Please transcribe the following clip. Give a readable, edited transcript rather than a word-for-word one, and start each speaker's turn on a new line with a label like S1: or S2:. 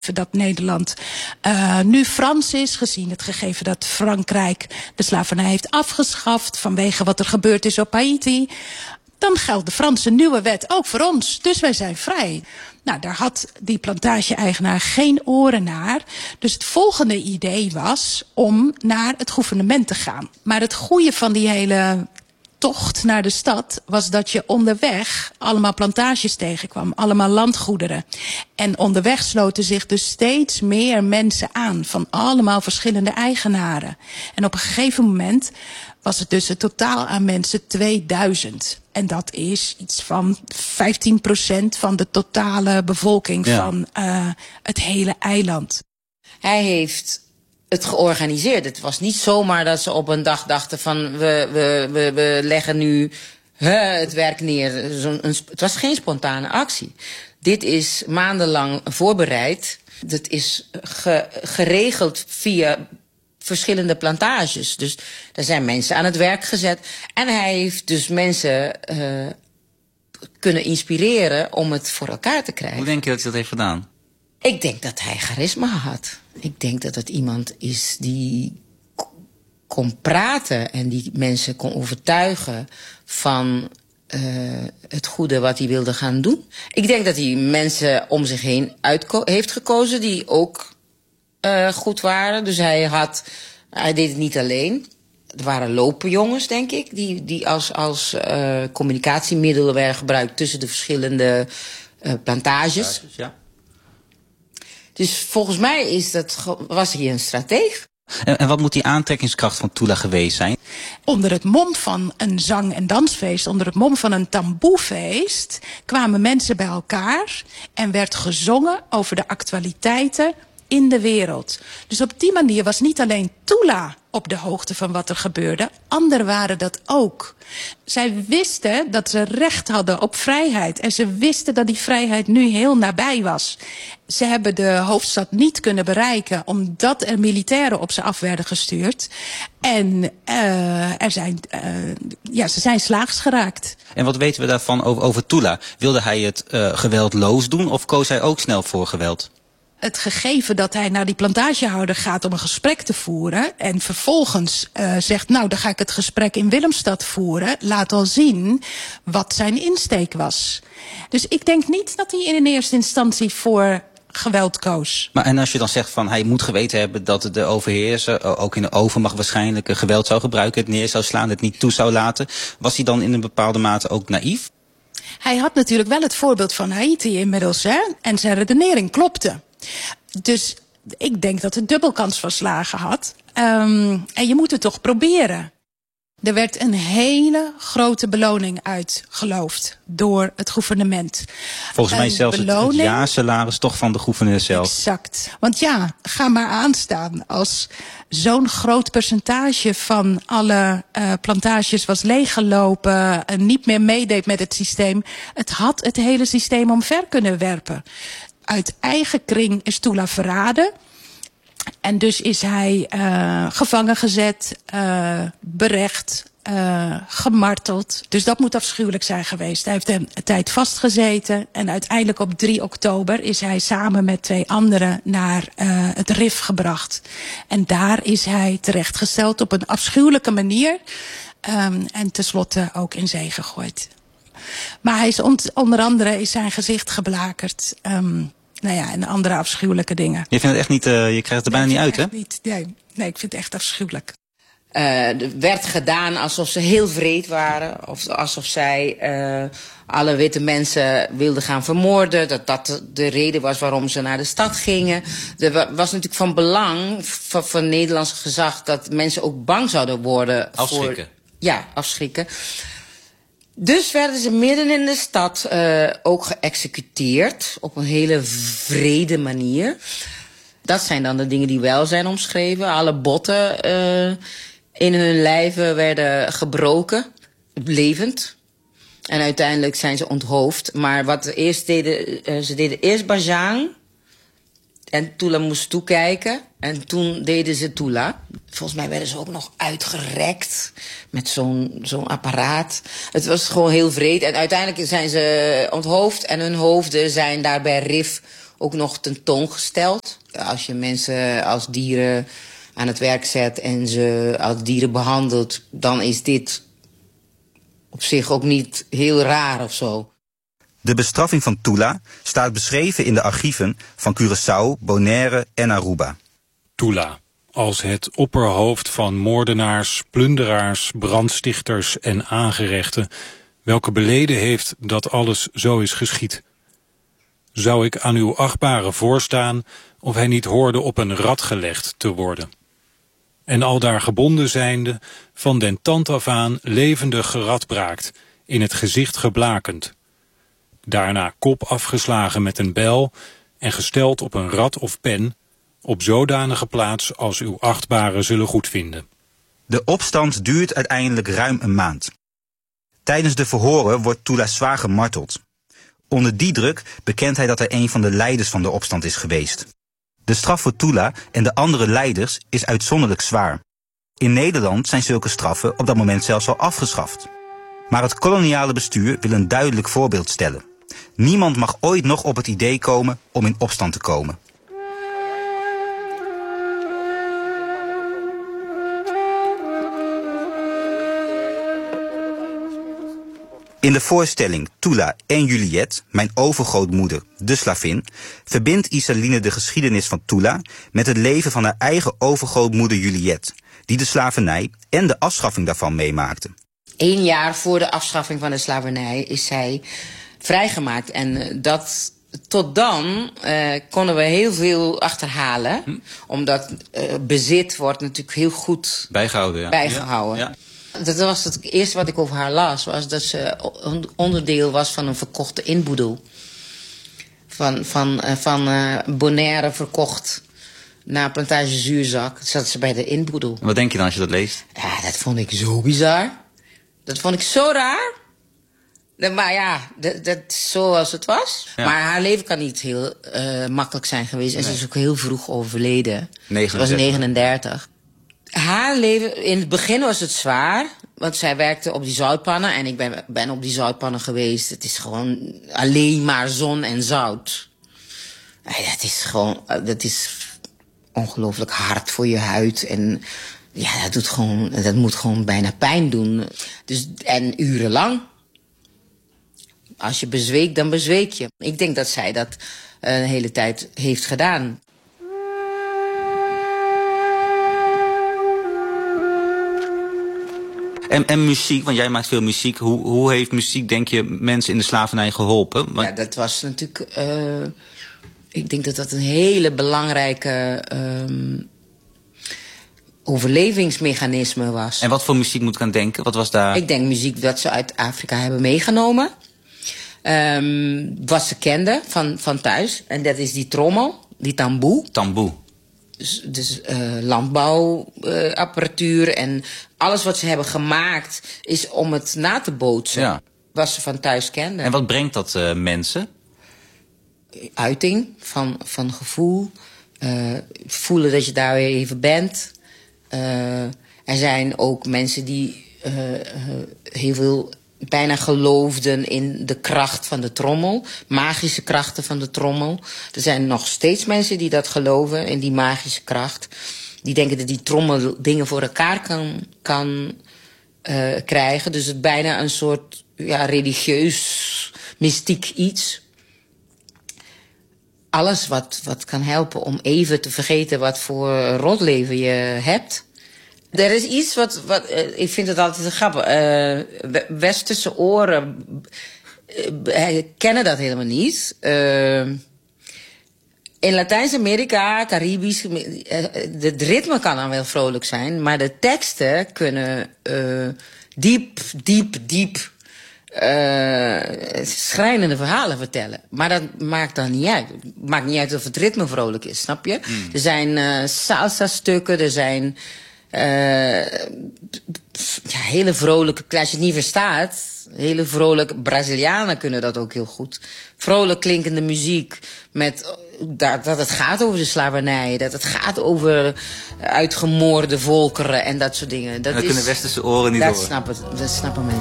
S1: dat Nederland nu Frans is, gezien het gegeven dat Frankrijk de slavernij heeft afgeschaft vanwege wat er gebeurd is op Haiti, dan geldt de Franse nieuwe wet ook voor ons. Dus wij zijn vrij. Nou, daar had die plantage-eigenaar geen oren naar. Dus het volgende idee was om naar het gouvernement te gaan. Maar het goede van die hele tocht naar de stad was dat je onderweg allemaal plantages tegenkwam, allemaal landgoederen. En onderweg sloten zich dus steeds meer mensen aan van allemaal verschillende eigenaren. En op een gegeven moment was het dus het totaal aan mensen 2000. En dat is iets van 15% van de totale bevolking van het hele eiland.
S2: Hij heeft het georganiseerd. Het was niet zomaar dat ze op een dag dachten van we leggen nu het werk neer. Het was geen spontane actie. Dit is maandenlang voorbereid. Dat is geregeld via verschillende plantages. Dus daar zijn mensen aan het werk gezet. En hij heeft dus mensen kunnen inspireren om het voor elkaar te krijgen.
S3: Hoe denk je dat hij dat heeft gedaan?
S2: Ik denk dat hij charisma had. Ik denk dat het iemand is die kon praten en die mensen kon overtuigen van het goede wat hij wilde gaan doen. Ik denk dat hij mensen om zich heen heeft gekozen die ook goed waren. Dus hij deed het niet alleen. Er waren lopenjongens, denk ik, die als communicatiemiddelen werden gebruikt tussen de verschillende plantages. Ja. Dus volgens mij was hij een strateeg.
S3: En wat moet die aantrekkingskracht van Tula geweest zijn?
S1: Onder het mom van een zang- en dansfeest, onder het mom van een tamboefeest, kwamen mensen bij elkaar en werd gezongen over de actualiteiten in de wereld. Dus op die manier was niet alleen Tula op de hoogte van wat er gebeurde, anderen waren dat ook. Zij wisten dat ze recht hadden op vrijheid en ze wisten dat die vrijheid nu heel nabij was. Ze hebben de hoofdstad niet kunnen bereiken omdat er militairen op ze af werden gestuurd. En ze zijn slaags geraakt.
S3: En wat weten we daarvan over Tula? Wilde hij het geweldloos doen of koos hij ook snel voor geweld?
S1: Het gegeven dat hij naar die plantagehouder gaat om een gesprek te voeren en vervolgens zegt, nou, dan ga ik het gesprek in Willemstad voeren, laat al zien wat zijn insteek was. Dus ik denk niet dat hij in eerste instantie voor geweld koos.
S3: Maar en als je dan zegt van hij moet geweten hebben dat de overheerser, ook in de overmacht waarschijnlijk, geweld zou gebruiken, het neer zou slaan, het niet toe zou laten, was hij dan in een bepaalde mate ook naïef?
S1: Hij had natuurlijk wel het voorbeeld van Haiti inmiddels, hè? En zijn redenering klopte. Dus ik denk dat het dubbelkans van slagen had. En je moet het toch proberen. Er werd een hele grote beloning uitgeloofd door het gouvernement.
S3: Volgens mij zelfs het jaarsalaris toch van de gouverneur zelf.
S1: Exact. Want ja, ga maar aanstaan. Als zo'n groot percentage van alle plantages was leeggelopen en niet meer meedeed met het systeem, het had het hele systeem omver kunnen werpen. Uit eigen kring is Tula verraden. En dus is hij gevangen gezet, berecht, gemarteld. Dus dat moet afschuwelijk zijn geweest. Hij heeft een tijd vastgezeten. En uiteindelijk op 3 oktober is hij samen met 2 anderen naar het RIF gebracht. En daar is hij terechtgesteld op een afschuwelijke manier. En tenslotte ook in zee gegooid. Maar hij is onder andere is zijn gezicht geblakerd. En andere afschuwelijke dingen.
S3: Je vindt het echt niet, je krijgt het er bijna niet uit, hè?
S1: Nee, ik vind het echt afschuwelijk.
S2: Er werd gedaan alsof ze heel wreed waren. Of alsof zij alle witte mensen wilden gaan vermoorden. Dat de reden was waarom ze naar de stad gingen. Er was natuurlijk van belang van Nederlands gezag dat mensen ook bang zouden worden.
S3: Afschrikken.
S2: Afschrikken. Dus werden ze midden in de stad ook geëxecuteerd op een hele wrede manier. Dat zijn dan de dingen die wel zijn omschreven. Alle botten in hun lijven werden gebroken, levend. En uiteindelijk zijn ze onthoofd. Maar wat ze eerst deden, ze deden eerst Bajang. En Tula moest toekijken. En toen deden ze Tula. Volgens mij werden ze ook nog uitgerekt met zo'n apparaat. Het was gewoon heel wreed. En uiteindelijk zijn ze onthoofd. En hun hoofden zijn daar bij RIF ook nog tentoongesteld. Als je mensen als dieren aan het werk zet en ze als dieren behandelt, dan is dit op zich ook niet heel raar of zo.
S3: De bestraffing van Tula staat beschreven in de archieven van Curaçao, Bonaire en Aruba.
S4: Tula, als het opperhoofd van moordenaars, plunderaars, brandstichters en aangerechten, welke beleden heeft dat alles zo is geschied. Zou ik aan uw achtbare voorstaan of hij niet hoorde op een rad gelegd te worden. En aldaar gebonden zijnde, van den tand af aan levendig geradbraakt, in het gezicht geblakend. Daarna kop afgeslagen met een bijl en gesteld op een rad of pen, op zodanige plaats als uw achtbaren zullen goedvinden.
S3: De opstand duurt uiteindelijk ruim een maand. Tijdens de verhoren wordt Tula zwaar gemarteld. Onder die druk bekent hij dat hij een van de leiders van de opstand is geweest. De straf voor Tula en de andere leiders is uitzonderlijk zwaar. In Nederland zijn zulke straffen op dat moment zelfs al afgeschaft. Maar het koloniale bestuur wil een duidelijk voorbeeld stellen. Niemand mag ooit nog op het idee komen om in opstand te komen. In de voorstelling Tula en Juliette, mijn overgrootmoeder, de slavin, verbindt Isaline de geschiedenis van Tula met het leven van haar eigen overgrootmoeder Juliette, die de slavernij en de afschaffing daarvan meemaakte.
S2: 1 jaar voor de afschaffing van de slavernij is zij vrijgemaakt. En tot dan konden we heel veel achterhalen. Omdat bezit wordt natuurlijk heel goed
S3: bijgehouden.
S2: Ja. Dat was het eerste wat ik over haar las. Was dat ze onderdeel was van een verkochte inboedel. Van Bonaire verkocht naar Plantage Zuurzak. Zat ze bij de inboedel.
S3: Wat denk je dan als je dat leest?
S2: Ja, dat vond ik zo bizar. Dat vond ik zo raar. Maar ja, dat is zoals het was. Ja. Maar haar leven kan niet heel makkelijk zijn geweest. En ze is ook heel vroeg overleden.
S3: 39.
S2: Ze was 39. Haar leven, in het begin was het zwaar. Want zij werkte op die zoutpannen. En ik ben op die zoutpannen geweest. Het is gewoon alleen maar zon en zout. Dat is ongelooflijk hard voor je huid. En ja, dat moet gewoon bijna pijn doen. Dus, en urenlang. Als je bezweekt, dan bezweek je. Ik denk dat zij dat een hele tijd heeft gedaan.
S3: En muziek, want jij maakt veel muziek. Hoe heeft muziek, denk je, mensen in de slavernij geholpen?
S2: Ja, dat was natuurlijk... ik denk dat dat een hele belangrijke overlevingsmechanisme was.
S3: En wat voor muziek moet ik aan denken? Wat was daar?
S2: Ik denk muziek dat ze uit Afrika hebben meegenomen. Wat ze kenden van thuis. En dat is die trommel, die tamboe.
S3: Tamboe.
S2: Dus landbouwapparatuur en alles wat ze hebben gemaakt is om het na te bootsen. Ja. Wat ze van thuis kenden.
S3: En wat brengt dat mensen?
S2: Uiting van gevoel. Voelen dat je daar weer even bent. Er zijn ook mensen die heel veel bijna geloofden in de kracht van de trommel. Magische krachten van de trommel. Er zijn nog steeds mensen die dat geloven, in die magische kracht. Die denken dat die trommel dingen voor elkaar kan krijgen. Dus het bijna een soort religieus, mystiek iets. Alles wat kan helpen om even te vergeten wat voor rotleven je hebt. Er is iets wat ik vind het altijd grappig. Westerse oren kennen dat helemaal niet. In Latijns-Amerika, Caribisch, het ritme kan dan wel vrolijk zijn, maar de teksten kunnen diep schrijnende verhalen vertellen. Maar dat maakt dan niet uit. Het maakt niet uit of het ritme vrolijk is, snap je? Er zijn salsa-stukken, er zijn hele vrolijke, als je het niet verstaat, hele vrolijke Brazilianen kunnen dat ook heel goed. Vrolijk klinkende muziek met dat het gaat over de slavernij, dat het gaat over uitgemoorde volkeren en dat soort dingen. Dat
S3: kunnen westerse oren niet
S2: dat
S3: horen.
S2: Dat snappen mensen.